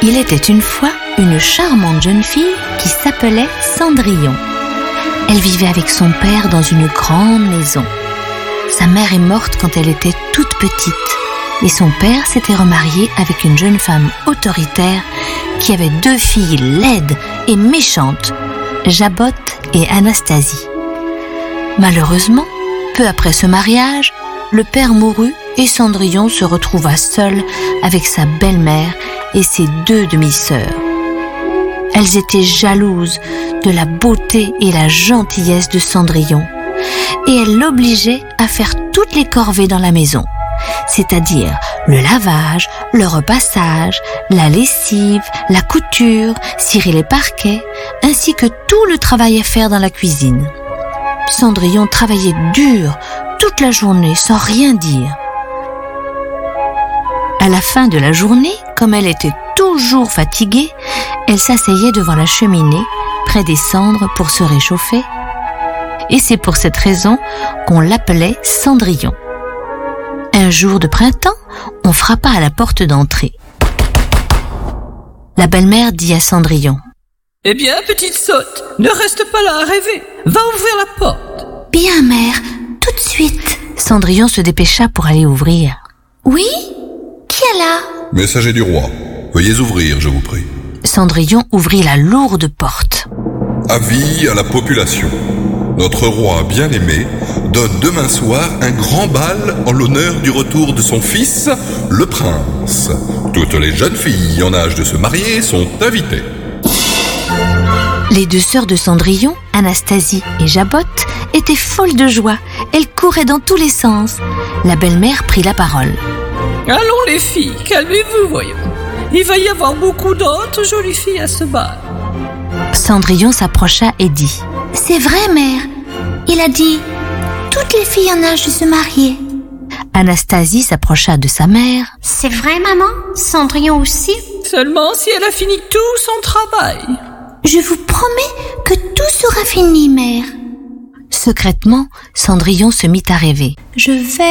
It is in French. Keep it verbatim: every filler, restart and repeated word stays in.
Il était une fois une charmante jeune fille qui s'appelait Cendrillon. Elle vivait avec son père dans une grande maison. Sa mère est morte quand elle était toute petite et son père s'était remarié avec une jeune femme autoritaire qui avait deux filles laides et méchantes, Jabote et Anastasie. Malheureusement, peu après ce mariage, le père mourut et Cendrillon se retrouva seule avec sa belle-mère et ses deux demi-sœurs. Elles étaient jalouses de la beauté et la gentillesse de Cendrillon et elles l'obligeaient à faire toutes les corvées dans la maison, c'est-à-dire le lavage, le repassage, la lessive, la couture, cirer les parquets, ainsi que tout le travail à faire dans la cuisine. Cendrillon travaillait dur toute la journée sans rien dire. À la fin de la journée, comme elle était toujours fatiguée, elle s'asseyait devant la cheminée, près des cendres pour se réchauffer. Et c'est pour cette raison qu'on l'appelait Cendrillon. Un jour de printemps, on frappa à la porte d'entrée. La belle-mère dit à Cendrillon: « Eh bien, petite sotte, ne reste pas là à rêver. Va ouvrir la porte. »« Bien, mère, tout de suite. » Cendrillon se dépêcha pour aller ouvrir. « Oui ? Qui est là ?»« Messager du roi. Veuillez ouvrir, je vous prie. » Cendrillon ouvrit la lourde porte. « Avis à la population. Notre roi bien-aimé donne demain soir un grand bal en l'honneur du retour de son fils, le prince. Toutes les jeunes filles en âge de se marier sont invitées. » Les deux sœurs de Cendrillon, Anastasie et Jabote, étaient folles de joie. Elles couraient dans tous les sens. La belle-mère prit la parole. « Allons les filles, calmez-vous, voyons. Il va y avoir beaucoup d'autres jolies filles à ce bal. » Cendrillon s'approcha et dit: « C'est vrai, mère. Il a dit toutes les filles en âge de se marier. » Anastasie s'approcha de sa mère. « C'est vrai, maman? Cendrillon aussi? » Seulement si elle a fini tout son travail. « Je vous promets que tout sera fini, mère. » Secrètement, Cendrillon se mit à rêver. « Je vais